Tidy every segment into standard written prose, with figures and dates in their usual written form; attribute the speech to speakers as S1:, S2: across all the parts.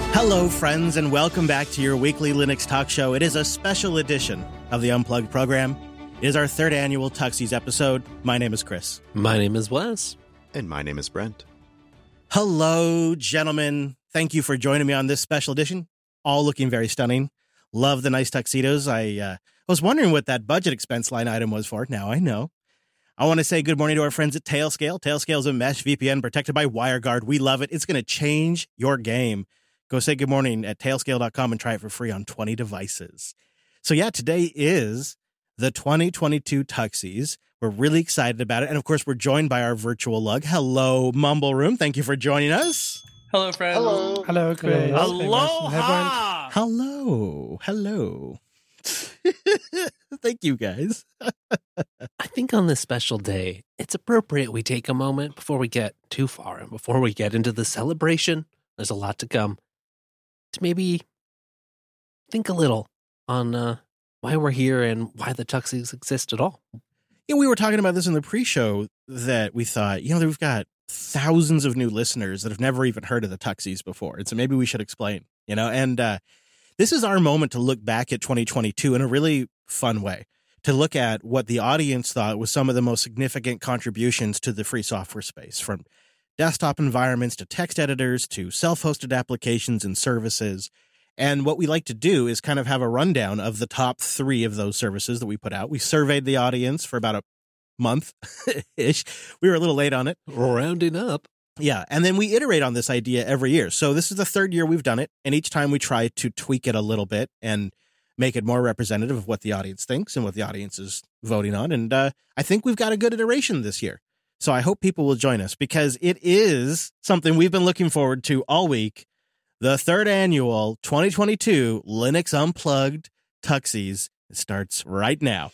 S1: Hello, friends, and welcome back to your weekly Linux talk show. It is a special edition of the Unplugged program. It is our third annual Tuxies episode. My name is Chris.
S2: My name is Wes.
S3: And my name is Brent.
S1: Hello, gentlemen. Thank you for joining me on this special edition. All looking very stunning. Love the nice tuxedos. I was wondering what that budget expense line item was for. Now I know. I want to say good morning to our friends at Tailscale. Tailscale is a mesh VPN protected by WireGuard. We love it. It's going to change your game. Go say good morning at tailscale.com and try it for free on 20 devices. So yeah, today is the 2022 Tuxies. We're really excited about it. And of course, we're joined by our virtual lug. Hello, Mumble Room. Thank you for joining us.
S4: Hello, friends.
S5: Hello.
S6: Hello, Chris.
S4: Aloha.
S1: Hello. Hello. Thank you, guys.
S2: I think on this special day, it's appropriate we take a moment before we get too far and before we get into the celebration. There's a lot to come. To maybe think a little on why we're here and why the Tuxies exist at all.
S1: Yeah, we were talking about this in the pre-show that we thought, we've got thousands of new listeners that have never even heard of the Tuxies before. And so maybe we should explain, and this is our moment to look back at 2022 in a really fun way, to look at what the audience thought was some of the most significant contributions to the free software space, from desktop environments to text editors to self-hosted applications and services. And what we like to do is kind of have a rundown of the top 3 of those services that we put out. We surveyed the audience for about a month-ish. We were a little late on it.
S2: Rounding up.
S1: Yeah, and then we iterate on this idea every year. So this is the third year we've done it, and each time we try to tweak it a little bit and make it more representative of what the audience thinks and what the audience is voting on. And I think we've got a good iteration this year. So I hope people will join us because it is something we've been looking forward to all week. The third annual 2022 Linux Unplugged Tuxies. It starts right now.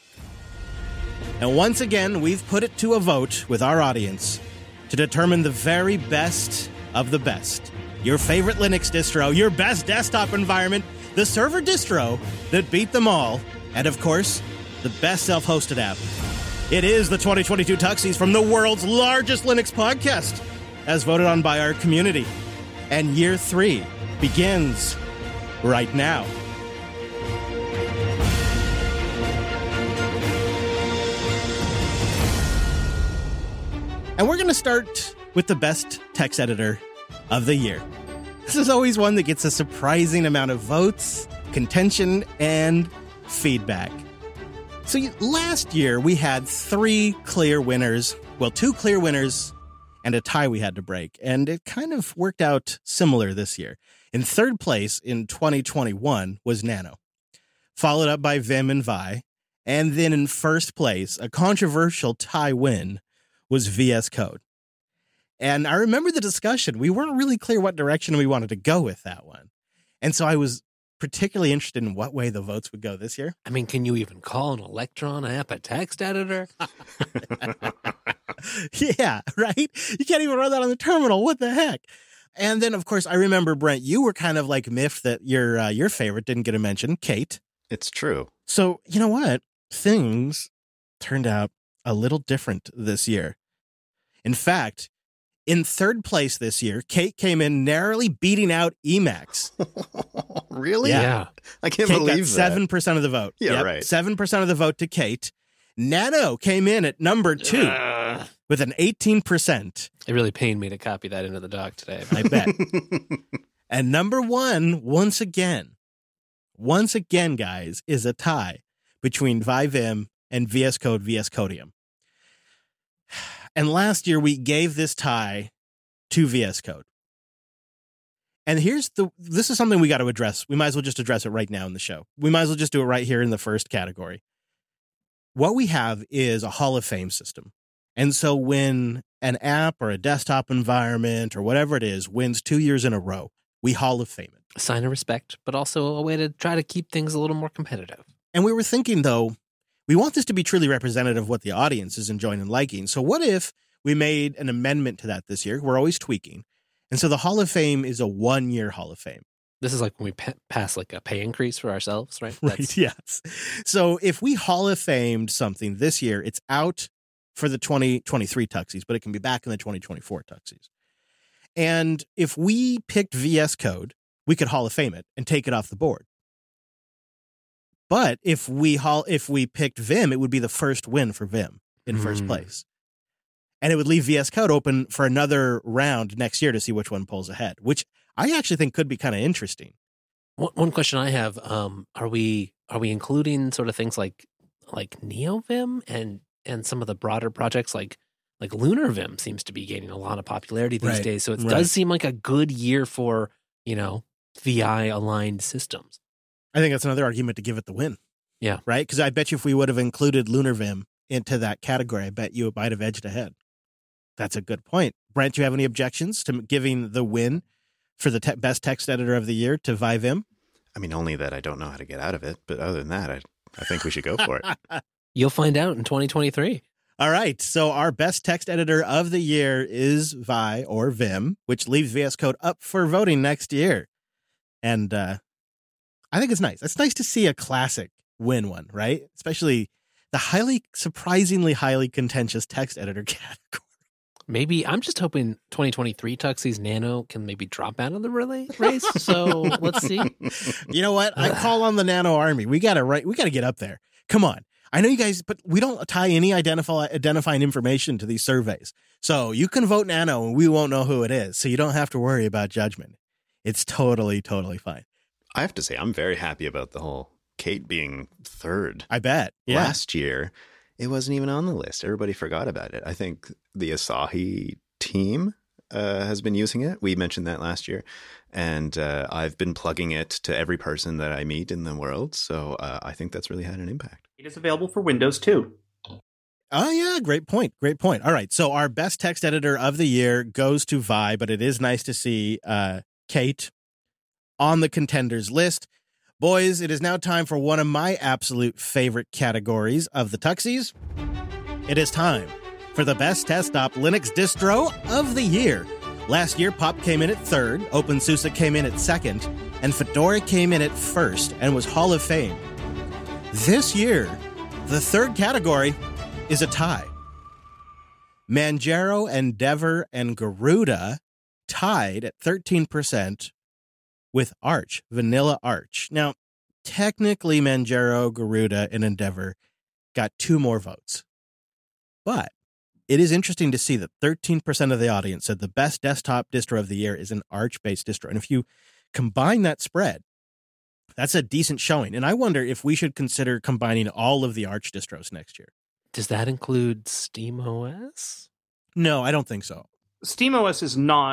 S1: And once again, we've put it to a vote with our audience to determine the very best of the best. Your favorite Linux distro, your best desktop environment, the server distro that beat them all, and of course, the best self-hosted app. It is the 2022 Tuxies from the world's largest Linux podcast, as voted on by our community. And year 3 begins right now. And we're going to start with the best text editor of the year. This is always one that gets a surprising amount of votes, contention, and feedback. So last year, we had 3 clear winners. Well, 2 clear winners and a tie we had to break. And it kind of worked out similar this year. In third place in 2021 was Nano, followed up by Vim and Vi. And then in first place, a controversial tie win, was VS Code. And I remember the discussion. We weren't really clear what direction we wanted to go with that one. And so I was particularly interested in what way the votes would go this year.
S2: I mean, can you even call an Electron app a text editor?
S1: Yeah, right? You can't even run that on the terminal. What the heck? And then, of course, I remember, Brent, you were kind of like miffed that your favorite didn't get a mention, Kate.
S3: It's true.
S1: So, you know what? Things turned out a little different this year. In fact, in third place this year, Kate came in narrowly beating out Emacs.
S3: Really?
S2: Yeah.
S3: I can't
S1: Kate
S3: believe
S1: got
S3: that.
S1: 7% of the vote.
S3: Yeah,
S1: Yep,
S3: right.
S1: 7% of the vote to Kate. Nano came in at number 2 with an 18%.
S2: It really pained me to copy that into the doc today.
S1: I bet. And number 1, once again, guys, is a tie between ViVim and VS Code, VS Codium. And last year, we gave this tie to VS Code. And this is something we got to address. We might as well just address it right now in the show. We might as well just do it right here in the first category. What we have is a Hall of Fame system. And so when an app or a desktop environment or whatever it is wins 2 years in a row, we Hall of Fame it.
S2: A sign of respect, but also a way to try to keep things a little more competitive.
S1: And we were thinking, though, we want this to be truly representative of what the audience is enjoying and liking. So what if we made an amendment to that this year? We're always tweaking. And so the Hall of Fame is a 1-year Hall of Fame.
S2: This is like when we pass like a pay increase for ourselves, right?
S1: Right, yes. So if we Hall of Famed something this year, it's out for the 2023 Tuxies, but it can be back in the 2024 Tuxies. And if we picked VS Code, we could Hall of Fame it and take it off the board. But if we picked Vim, it would be the first win for Vim in first place. And it would leave VS Code open for another round next year to see which one pulls ahead, which I actually think could be kind of interesting.
S2: One question I have, are we including sort of things like NeoVim and some of the broader projects like LunarVim seems to be gaining a lot of popularity these days. So it does seem like a good year for, VI aligned systems.
S1: I think that's another argument to give it the win.
S2: Yeah.
S1: Right? Because I bet you if we would have included LunarVim into that category, I bet you it might have edged ahead. That's a good point. Brent, do you have any objections to giving the win for the best text editor of the year to ViVim?
S3: I mean, only that I don't know how to get out of it. But other than that, I think we should go for it.
S2: You'll find out in 2023.
S1: All right. So our best text editor of the year is Vi or Vim, which leaves VS Code up for voting next year. And I think it's nice. It's nice to see a classic win one, right? Especially the surprisingly highly contentious text editor category.
S2: Maybe I'm just hoping 2023 Tuxies Nano can maybe drop out of the race. So let's see.
S1: You know what? I call on the Nano Army. We got to get up there. Come on. I know you guys, but we don't tie any identifying information to these surveys. So you can vote Nano and we won't know who it is. So you don't have to worry about judgment. It's totally, totally fine.
S3: I have to say, I'm very happy about the whole Kate being third.
S1: I bet. Yeah.
S3: Last year, it wasn't even on the list. Everybody forgot about it. I think the Asahi team has been using it. We mentioned that last year. And I've been plugging it to every person that I meet in the world. So I think that's really had an impact.
S5: It is available for Windows too.
S1: Oh, yeah. Great point. Great point. All right. So our best text editor of the year goes to Vi, but it is nice to see Kate on the contenders list. Boys, it is now time for one of my absolute favorite categories of the Tuxies. It is time for the best desktop Linux distro of the year. Last year, Pop came in at third, OpenSUSE came in at second, and Fedora came in at first and was Hall of Fame. This year, the third category is a tie. Manjaro, Endeavor, and Garuda tied at 13% with Arch, Vanilla Arch. Now, technically, Manjaro, Garuda, and Endeavor got 2 more votes. But it is interesting to see that 13% of the audience said the best desktop distro of the year is an Arch-based distro. And if you combine that spread, that's a decent showing. And I wonder if we should consider combining all of the Arch distros next year.
S2: Does that include SteamOS?
S1: No, I don't think so.
S5: SteamOS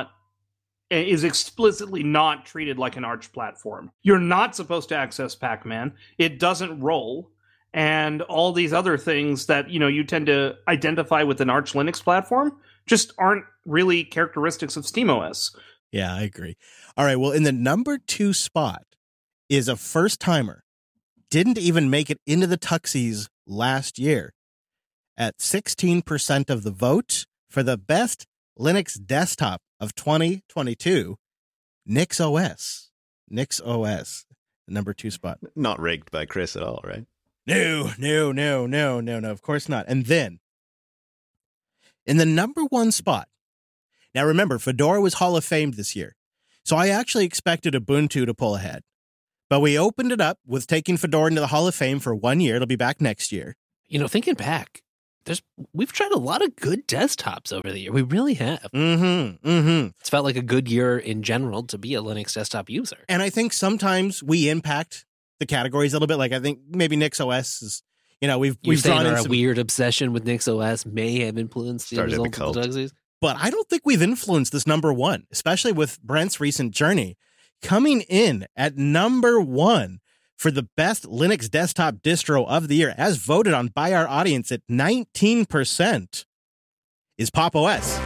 S5: is explicitly not treated like an Arch platform. You're not supposed to access Pac-Man. It doesn't roll. And all these other things that, you tend to identify with an Arch Linux platform just aren't really characteristics of SteamOS.
S1: Yeah, I agree. All right, well, in the number 2 spot is a first-timer. Didn't even make it into the Tuxies last year. At 16% of the vote for the best Linux desktop of 2022, NixOS. NixOS, the number 2 spot.
S3: Not rigged by Chris at all, right?
S1: No, of course not. And then, in the number 1 spot, now remember, Fedora was Hall of Fame this year, so I actually expected Ubuntu to pull ahead. But we opened it up with taking Fedora into the Hall of Fame for 1 year. It'll be back next year.
S2: Thinking back, we've tried a lot of good desktops over the year. We really have. It's felt like a good year in general to be a Linux desktop user.
S1: And I think sometimes we impact the categories a little bit. Like I think maybe NixOS is, we've drawn in some
S2: weird obsession with NixOS may have influenced the results of the Tuxies.
S1: But I don't think we've influenced this number 1, especially with Brent's recent journey. Coming in at number 1 for the best Linux desktop distro of the year, as voted on by our audience at 19%, is Pop! OS.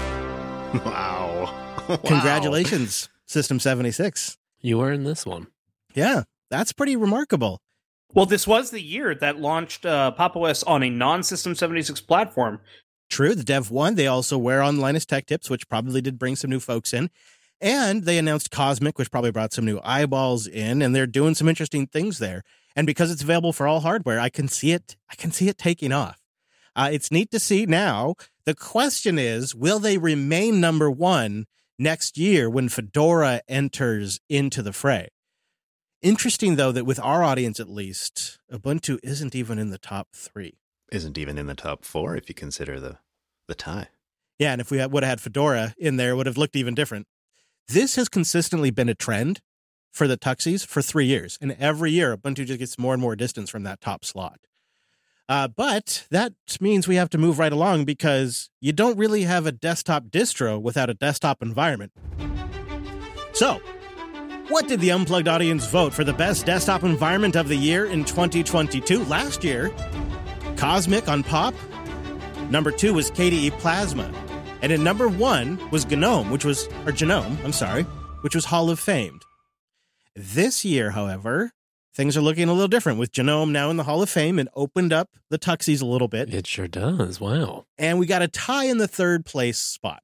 S3: Wow.
S1: Congratulations, System 76.
S2: You were in this one.
S1: Yeah, that's pretty remarkable.
S5: Well, this was the year that launched Pop! OS on a non-System 76 platform.
S1: True, the Dev 1, they also were on Linus Tech Tips, which probably did bring some new folks in. And they announced Cosmic, which probably brought some new eyeballs in, and they're doing some interesting things there. And because it's available for all hardware, I can see it taking off. It's neat to see now. The question is, will they remain number 1 next year when Fedora enters into the fray. Interesting, though, that with our audience at least, Ubuntu isn't even in the top 3.
S3: Isn't even in the top 4 if you consider the tie.
S1: Yeah, and if we would have had Fedora in there, it would have looked even different. This has consistently been a trend for the Tuxies for 3 years. And every year, Ubuntu just gets more and more distance from that top slot. But that means we have to move right along because you don't really have a desktop distro without a desktop environment. So, what did the Unplugged audience vote for the best desktop environment of the year in 2022? Last year, Cosmic on Pop. Number 2 was KDE Plasma. And in number 1 was Genome, which was Hall of Famed. This year, however, things are looking a little different with Genome now in the Hall of Fame and opened up the Tuxies a little bit.
S2: It sure does. Wow.
S1: And we got a tie in the 3rd place spot.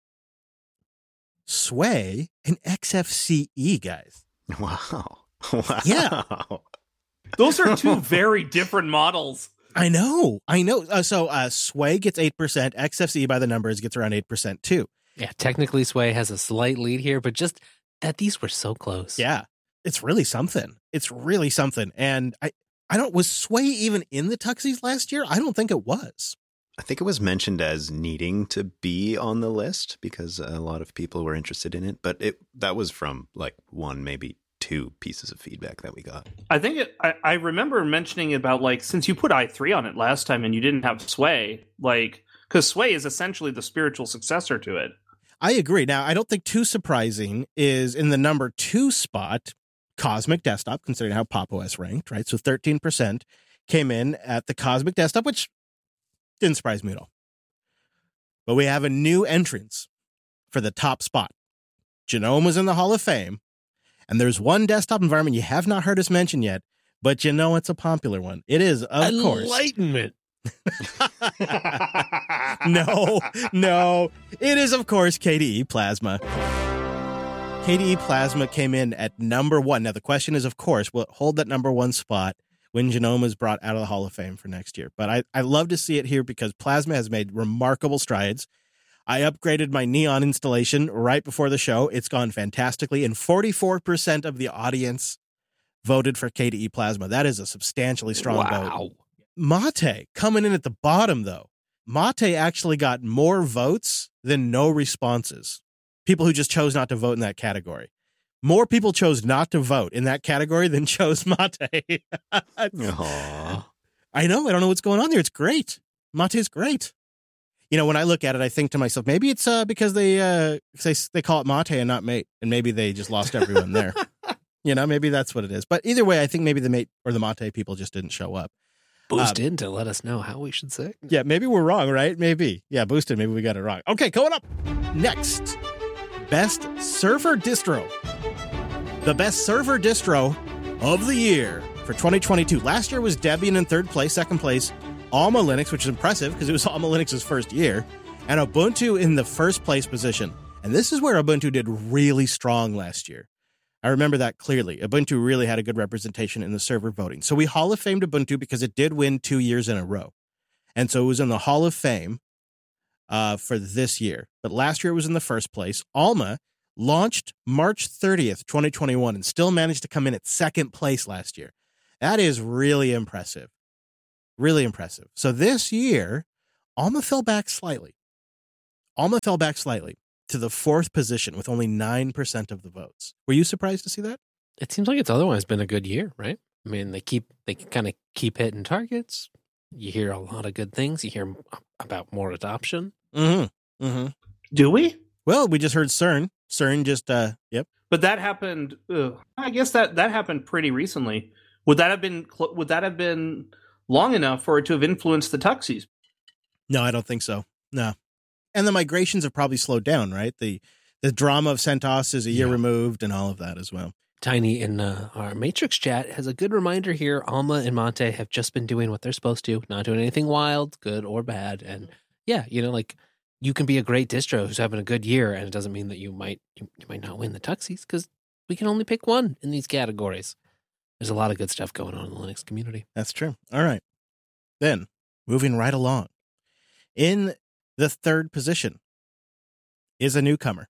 S1: Sway and XFCE, guys.
S3: Wow.
S1: Yeah.
S5: Those are 2 very different models.
S1: I know. So Sway gets 8%. XFCE by the numbers gets around 8% too.
S2: Yeah, technically Sway has a slight lead here, but just that these were so close.
S1: Yeah. It's really something. And was Sway even in the Tuxies last year? I don't think it was.
S3: I think it was mentioned as needing to be on the list because a lot of people were interested in it, but that was from like 1, maybe 2 pieces of feedback that we got.
S5: I think I remember mentioning about like, since you put i3 on it last time and you didn't have Sway, like, because Sway is essentially the spiritual successor to it.
S1: I agree. Now, I don't think too surprising is in the number 2 spot, Cosmic Desktop, considering how Pop! OS ranked, right? So 13% came in at the Cosmic Desktop, which didn't surprise me at all. But we have a new entrance for the top spot. Genome was in the Hall of Fame, and there's one desktop environment you have not heard us mention yet, but you know it's a popular one. It is, of course.
S2: Enlightenment.
S1: No. It is, of course, KDE Plasma. KDE Plasma came in at number 1. Now, the question is, of course, will it hold that number 1 spot when Genome is brought out of the Hall of Fame for next year? But I love to see it here because Plasma has made remarkable strides. I upgraded my Neon installation right before the show. It's gone fantastically, and 44% of the audience voted for KDE Plasma. That is a substantially strong vote. Mate coming in at the bottom, though. Mate actually got more votes than no responses. People who just chose not to vote in that category. More people chose not to vote in that category than chose Mate.
S3: Aww.
S1: I know. I don't know what's going on there. It's great. Mate's great. You know, when I look at it, I think to myself, maybe it's because they call it Mate and not Mate, and maybe they just lost everyone there. You know, maybe that's what it is. But either way, I think maybe the Mate or the Mate people just didn't show up.
S2: Boost in to let us know how we should say.
S1: Yeah, maybe we're wrong, right? Maybe. Yeah, boosted. Maybe we got it wrong. Okay, going up. Next, best server distro. The best server distro of the year for 2022. Last year was Debian in 3rd place, 2nd place, Alma Linux, which is impressive because it was Alma Linux's first year, and Ubuntu in the 1st place position. And this is where Ubuntu did really strong last year. I remember that clearly. Ubuntu really had a good representation in the server voting. So we Hall of Famed Ubuntu because it did win 2 years in a row. And so it was in the Hall of Fame for this year. But last year it was in the 1st place. Alma launched March 30th, 2021, and still managed to come in at 2nd place last year. That is really impressive. Really impressive. So this year, Alma fell back slightly. To the 4th position with only 9% of the votes. Were you surprised to see that?
S2: It seems like it's otherwise been a good year, right? I mean, they kind of keep hitting targets. You hear a lot of good things. You hear about more adoption.
S1: Mm-hmm. Mm-hmm.
S5: Do we?
S1: Well, we just heard CERN. CERN just, yep.
S5: But that happened. I guess that happened pretty recently. Would that have been long enough for it to have influenced the Tuxies?
S1: No, I don't think so. No. And the migrations have probably slowed down, right? The drama of CentOS is a year removed and all of that as well.
S2: Tiny in our Matrix chat has a good reminder here. Alma and Mate have just been doing what they're supposed to, not doing anything wild, good or bad. And yeah, you know, like you can be a great distro who's having a good year, and it doesn't mean that you might not win the Tuxies because we can only pick one in these categories. There's a lot of good stuff going on in the Linux community.
S1: That's true. All right. Then, moving right along. In the 3rd position is a newcomer.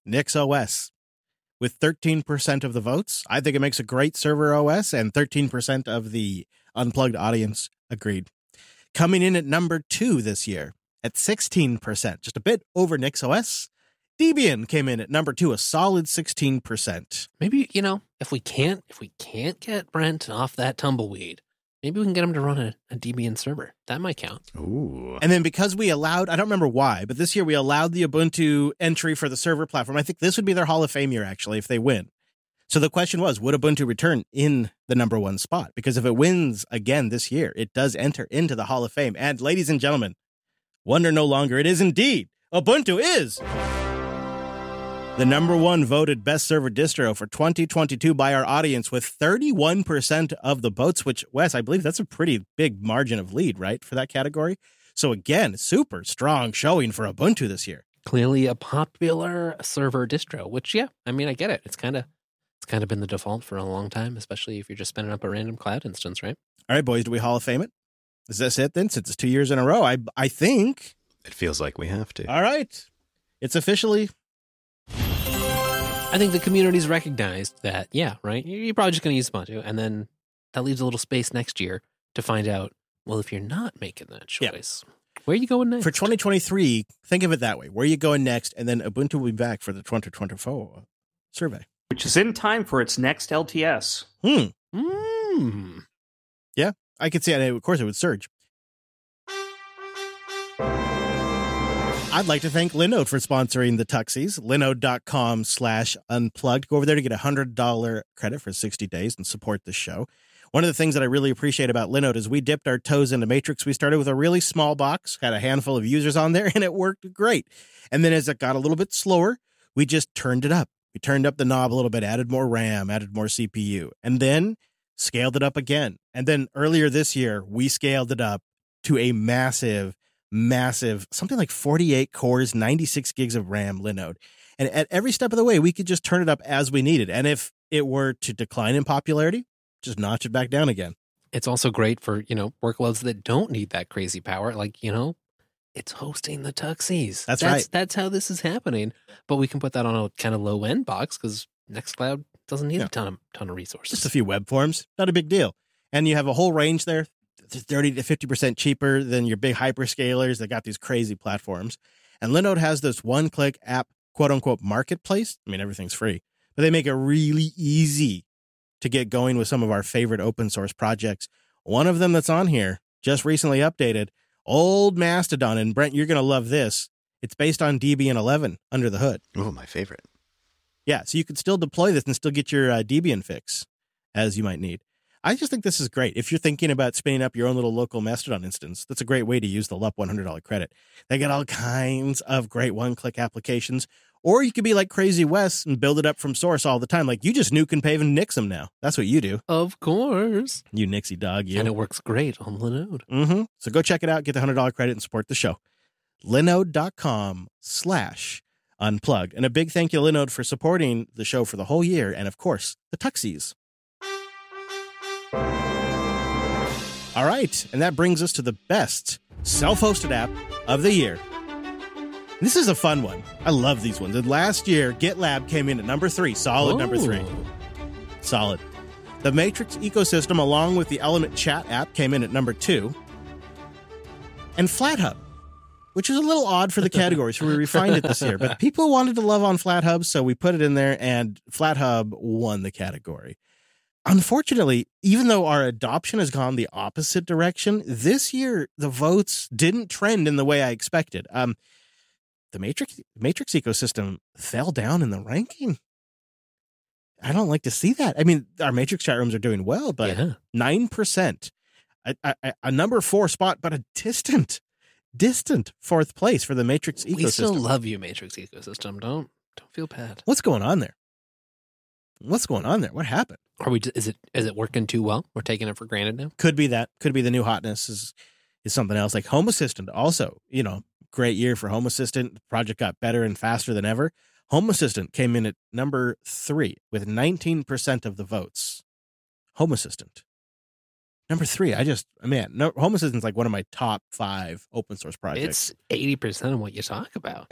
S1: NixOS with 13% of the votes. I think it makes a great server OS, and 13% of the Unplugged audience agreed. Coming in at number 2 this year at 16%, just a bit over NixOS. Debian came in at number 2, a solid 16%.
S2: Maybe, if we can't get Brent off that tumbleweed, maybe we can get him to run a Debian server. That might count.
S3: Ooh.
S1: And then because we allowed, I don't remember why, but this year we allowed the Ubuntu entry for the server platform. I think this would be their Hall of Fame year, actually, if they win. So the question was, would Ubuntu return in the number 1 spot? Because if it wins again this year, it does enter into the Hall of Fame. And ladies and gentlemen, wonder no longer, it is indeed, Ubuntu is the number 1 voted best server distro for 2022 by our audience with 31% of the votes, which, Wes, I believe that's a pretty big margin of lead, right, for that category? So again, super strong showing for Ubuntu this year.
S2: Clearly a popular server distro, which, yeah, I mean, I get it. It's kind of been the default for a long time, especially if you're just spinning up a random cloud instance, right?
S1: All right, boys, do we Hall of Fame it? Is this it then, since it's 2 years in a row? I think.
S3: It feels like we have to.
S1: All right. It's officially.
S2: I think the community's recognized that, yeah, right? You're probably just going to use Ubuntu, and then that leaves a little space next year to find out, well, if you're not making that choice, where are you going next?
S1: For 2023, think of it that way. Where are you going next? And then Ubuntu will be back for the 2024 survey.
S5: Which is in time for its next LTS.
S1: Yeah, I could see it. Of course, it would surge. I'd like to thank Linode for sponsoring the Tuxies. Linode.com/unplugged. Go over there to get a $100 credit for 60 days and support the show. One of the things that I really appreciate about Linode is we dipped our toes into Matrix. We started with a really small box, had a handful of users on there, and it worked great. And then as it got a little bit slower, we just turned it up. We turned up the knob a little bit, added more RAM, added more CPU, and then scaled it up again. And then earlier this year, we scaled it up to a massive, something like 48 cores, 96 gigs of RAM Linode. And at every step of the way, we could just turn it up as we needed. And if it were to decline in popularity, just notch it back down again.
S2: It's also great for, workloads that don't need that crazy power. Like, it's hosting the Tuxies.
S1: That's right.
S2: That's how this is happening. But we can put that on a kind of low end box because Nextcloud doesn't need a ton of resources.
S1: Just a few web forms, not a big deal. And you have a whole range there, 30 to 50% cheaper than your big hyperscalers that got these crazy platforms. And Linode has this one-click app, quote-unquote, marketplace. I mean, everything's free. But they make it really easy to get going with some of our favorite open source projects. One of them that's on here, just recently updated, Old Mastodon. And Brent, you're going to love this. It's based on Debian 11 under the hood.
S3: Oh, my favorite.
S1: Yeah, so you could still deploy this and still get your Debian fix as you might need. I just think this is great. If you're thinking about spinning up your own little local Mastodon instance, that's a great way to use the LUP $100 credit. They got all kinds of great one-click applications. Or you could be like Crazy Wes and build it up from source all the time. Like you just nuke and pave and nix them now. That's what you do.
S2: Of course.
S1: You nixie dog, you.
S2: And it works great on Linode.
S1: Mm-hmm. So go check it out, get the $100 credit, and support the show. Linode.com/unplugged. And a big thank you, Linode, for supporting the show for the whole year. And of course, the Tuxies. All right. And that brings us to the best self-hosted app of the year. This is a fun one. I love these ones. And last year, GitLab came in at number 3. Solid number 3. Solid. The Matrix ecosystem, along with the Element Chat app, came in at number 2. And FlatHub, which is a little odd for the category, so we refined it this year. But people wanted to love on FlatHub, so we put it in there, and FlatHub won the category. Unfortunately, even though our adoption has gone the opposite direction, this year the votes didn't trend in the way I expected. The Matrix ecosystem fell down in the ranking. I don't like to see that. I mean, our Matrix chat rooms are doing well, but 9%, a number 4 spot, but a distant 4th place for the Matrix ecosystem.
S2: We still love you, Matrix ecosystem. Don't feel bad.
S1: What's going on there? What happened?
S2: Are we? Is it working too well? We're taking it for granted now.
S1: Could be that. Could be the new hotness is something else. Like Home Assistant, also, great year for Home Assistant. The project got better and faster than ever. Home Assistant came in at number 3 with 19% of the votes. Home Assistant. Number 3, Home Assistant's like one of my top 5 open source projects.
S2: It's 80% of what you talk about.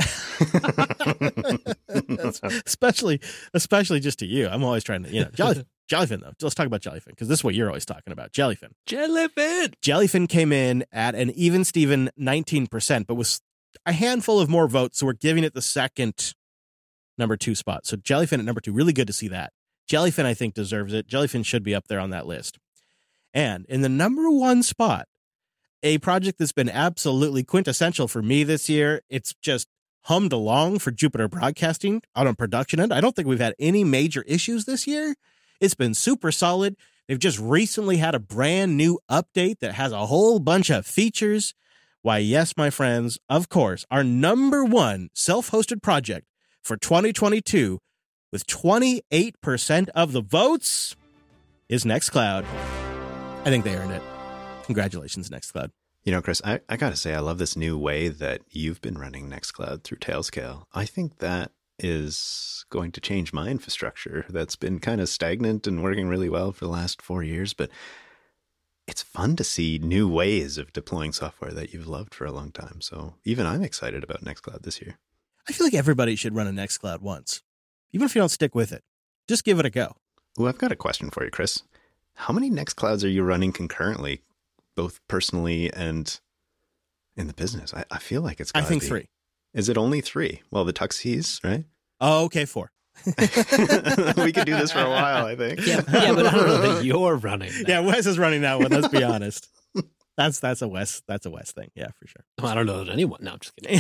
S1: especially just to you. I'm always trying to, Jellyfin though. Let's talk about Jellyfin because this is what you're always talking about. Jellyfin. Jellyfin came in at an even Steven 19%, but was a handful of more votes, so we're giving it the second number 2 spot. So Jellyfin at number 2, really good to see that. Jellyfin, I think, deserves it. Jellyfin should be up there on that list. And in the number 1 spot, a project that's been absolutely quintessential for me this year. It's just hummed along for Jupiter Broadcasting out on production end. I don't think we've had any major issues this year. It's been super solid. They've just recently had a brand new update that has a whole bunch of features. Why, yes, my friends, of course, our number 1 self-hosted project for 2022 with 28% of the votes is Nextcloud. I think they earned it. Congratulations, Nextcloud.
S3: Chris, I got to say, I love this new way that you've been running Nextcloud through Tailscale. I think that is going to change my infrastructure that's been kind of stagnant and working really well for the last 4 years. But it's fun to see new ways of deploying software that you've loved for a long time. So even I'm excited about Nextcloud this year.
S1: I feel like everybody should run a Nextcloud once, even if you don't stick with it. Just give it a go.
S3: Well, I've got a question for you, Chris. How many Nextclouds are you running concurrently, both personally and in the business? I feel like it's gotta
S1: I think
S3: be
S1: 3.
S3: Is it only 3? Well, the Tuxies, right?
S1: Oh, okay, 4.
S3: We could do this for a while, I think.
S2: Yeah, but I don't know that you're running that.
S1: Yeah, Wes is running that one. Let's be honest. That's a Wes thing. Yeah, for sure.
S2: Well, I don't know that anyone. No, I'm just kidding.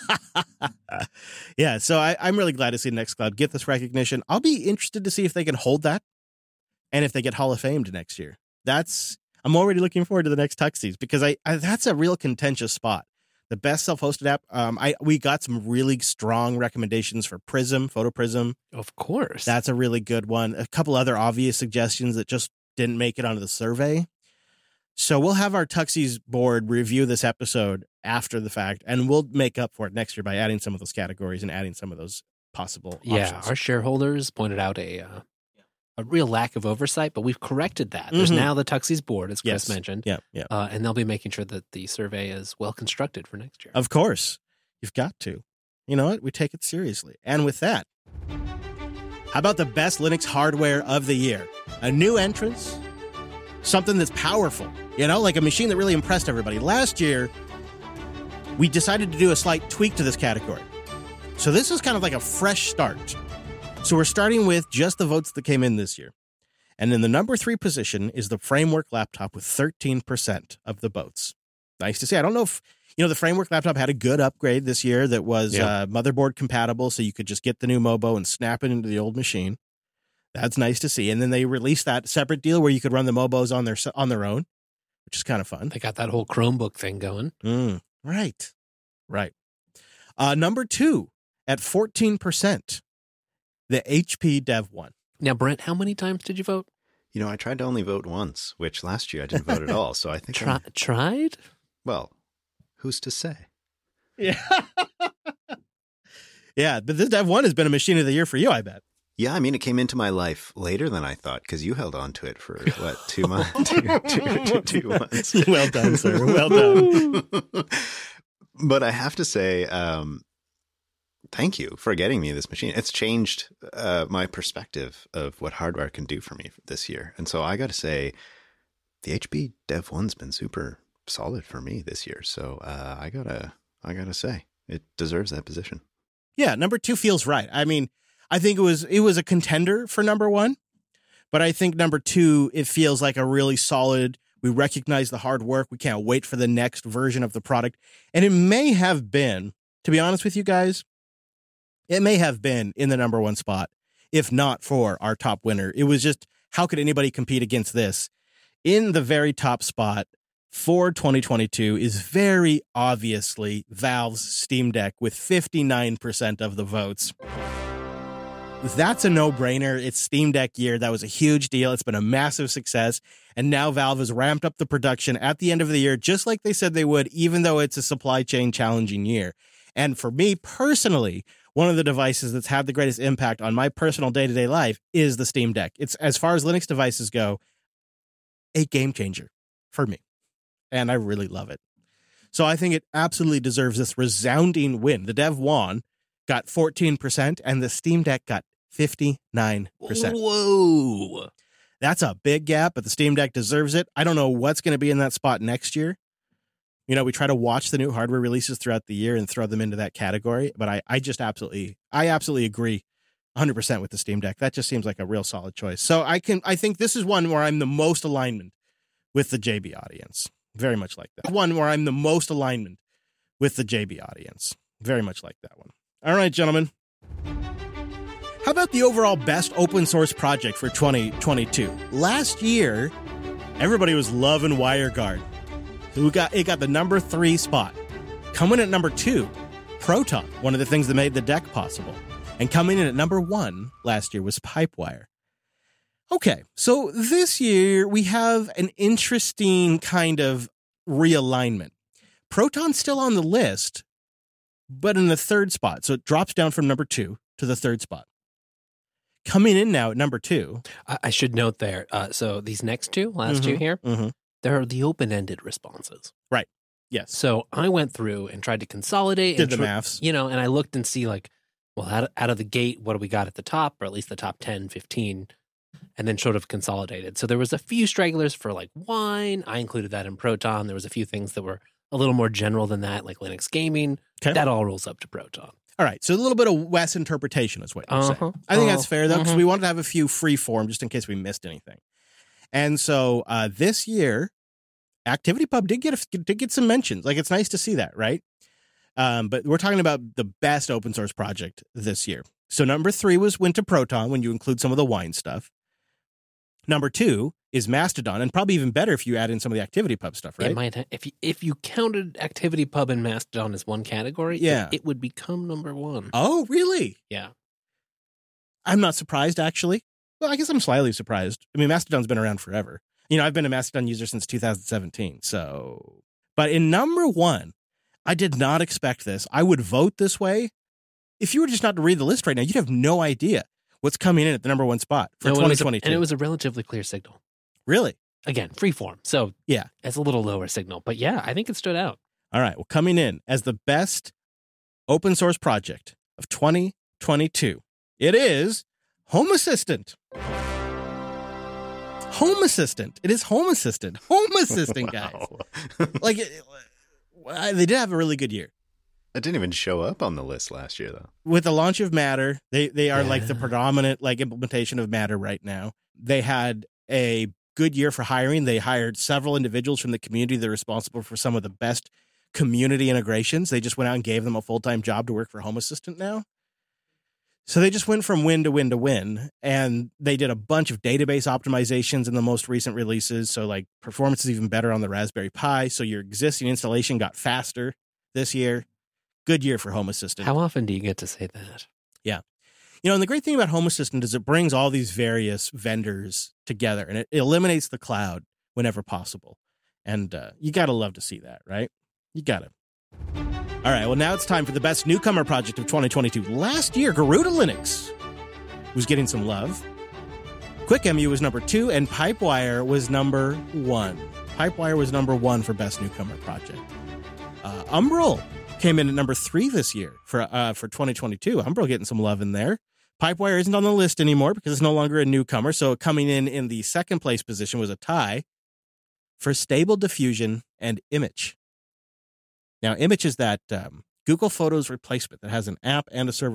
S1: Yeah, so I'm really glad to see Nextcloud get this recognition. I'll be interested to see if they can hold that and if they get Hall of Famed next year. I'm already looking forward to the next Tuxies because I that's a real contentious spot. The best self-hosted app. We got some really strong recommendations for Prism, Photo Prism.
S2: Of course.
S1: That's a really good one. A couple other obvious suggestions that just didn't make it onto the survey. So we'll have our Tuxies board review this episode after the fact, and we'll make up for it next year by adding some of those categories and adding some of those possible options.
S2: Our shareholders pointed out a real lack of oversight, but we've corrected that. There's now the Tuxies board, as Chris mentioned.
S1: Yeah.
S2: And they'll be making sure that the survey is well constructed for next year.
S1: Of course. You've got to. You know what? We take it seriously. And with that, how about the best Linux hardware of the year? A new entrance, something that's powerful, like a machine that really impressed everybody. Last year, we decided to do a slight tweak to this category. So this is kind of like a fresh start. So we're starting with just the votes that came in this year. And in the number 3 position is the Framework laptop with 13% of the votes. Nice to see. I don't know if, the Framework laptop had a good upgrade this year that was motherboard compatible, so you could just get the new Mobo and snap it into the old machine. That's nice to see. And then they released that separate deal where you could run the Mobos on their own, which is kind of fun.
S2: They got that whole Chromebook thing going.
S1: Right. Number 2 at 14%, the HP Dev 1.
S2: Now, Brent, how many times did you vote?
S3: I tried to only vote once, which last year I didn't vote at all. So I think
S2: tried?
S3: Well, who's to say?
S1: Yeah. Yeah, but this Dev 1 has been a machine of the year for you, I bet.
S3: Yeah, I mean, it came into my life later than I thought because you held on to it for, 2 months? 2 months.
S1: Well done, sir. Well done.
S3: But I have to say, thank you for getting me this machine. It's changed my perspective of what hardware can do for me this year. And so I got to say, the HP Dev 1's been super solid for me this year. So I gotta say, it deserves that position.
S1: Yeah, number 2 feels right. I mean, I think it was a contender for number 1, but I think number 2, it feels like a really solid. We recognize the hard work. We can't wait for the next version of the product. And it may have been, to be honest with you guys, it may have been in the number 1 spot, if not for our top winner. It was just, how could anybody compete against this? In the very top spot for 2022 is very obviously Valve's Steam Deck with 59% of the votes. That's a no-brainer. It's Steam Deck year. That was a huge deal. It's been a massive success. And now Valve has ramped up the production at the end of the year, just like they said they would, even though it's a supply chain challenging year. And for me personally, one of the devices that's had the greatest impact on my personal day-to-day life is the Steam Deck. It's, as far as Linux devices go, a game changer. for me. And I really love it. So I think it absolutely deserves this resounding win. The Dev won, got 14%, and the Steam Deck got 59%.
S2: Whoa.
S1: That's a big gap, but the Steam Deck deserves it. I don't know what's going to be in that spot next year. You know, we try to watch the new hardware releases throughout the year and throw them into that category. But I absolutely agree 100% with the Steam Deck. That just seems like a real solid choice. So I think this is one where I'm the most alignment with the JB audience. Very much like that. One where I'm the most alignment with the JB audience. Very much like that one. All right, gentlemen. How about the overall best open source project for 2022? Last year, everybody was loving WireGuard. It got the number 3 spot. Coming at number 2, Proton, one of the things that made the deck possible. And coming in at number 1 last year was Pipewire. Okay, so this year we have an interesting kind of realignment. Proton's still on the list, but in the 3rd spot. So it drops down from number 2 to the 3rd spot. Coming in now at number 2.
S2: I should note there. So these next two, last two here, they're the open-ended responses.
S1: Right. Yes.
S2: So I went through and tried to consolidate.
S1: Did the maths.
S2: You know, and I looked and see like, well, out of the gate, what do we got at the top, or at least the top 10, 15, and then sort of consolidated. So there was a few stragglers for like wine. I included that in Proton. There was a few things that were a little more general than that, like Linux gaming.
S1: Okay.
S2: That all rolls up to Proton.
S1: All right, so a little bit of Wes interpretation is what you're saying. I think that's fair, though, because we wanted to have a few free form just in case we missed anything. And so this year, ActivityPub did get some mentions. Like, it's nice to see that, right? But we're talking about the best open source project this year. So number 3 went to Proton when you include some of the wine stuff. Number 2 is Mastodon, and probably even better if you add in some of the ActivityPub stuff, right?
S2: It might if you counted ActivityPub and Mastodon as one category,
S1: yeah,
S2: it would become number 1.
S1: Oh, really?
S2: Yeah.
S1: I'm not surprised, actually. Well, I guess I'm slightly surprised. I mean, Mastodon's been around forever. You know, I've been a Mastodon user since 2017. So, but in number 1, I did not expect this. I would vote this way. If you were just not to read the list right now, you'd have no idea what's coming in at the number 1 spot for 2022.
S2: And it was a relatively clear signal.
S1: Really?
S2: Again, freeform. So
S1: yeah,
S2: it's a little lower signal. But yeah, I think it stood out.
S1: All right. Well, coming in as the best open source project of 2022, it is Home Assistant. Home Assistant. It is Home Assistant. Home Assistant, guys. Like, they did have a really good year.
S3: It didn't even show up on the list last year, though.
S1: With the launch of Matter, they are like the predominant like implementation of Matter right now. They had a good year for hiring. They hired several individuals from the community that are responsible for some of the best community integrations. They just went out and gave them a full-time job to work for Home Assistant now. So they just went from win to win to win, and they did a bunch of database optimizations in the most recent releases. So like performance is even better on the Raspberry Pi. So your existing installation got faster this year. Good year for Home Assistant.
S2: How often do you get to say that?
S1: Yeah. You know, and the great thing about Home Assistant is it brings all these various vendors together, and it eliminates the cloud whenever possible. And you got to love to see that, right? You got to. All right, well, now it's time for the best newcomer project of 2022. Last year, Garuda Linux was getting some love. QuickEmu was number 2, and Pipewire was number 1. Pipewire was number 1 for best newcomer project. Umbrel came in at number 3 this year for 2022. Umbrel getting some love in there. Pipewire isn't on the list anymore because it's no longer a newcomer. So coming in the second place position was a tie for Stable Diffusion and Image. Now, Image is that Google Photos replacement that has an app and a server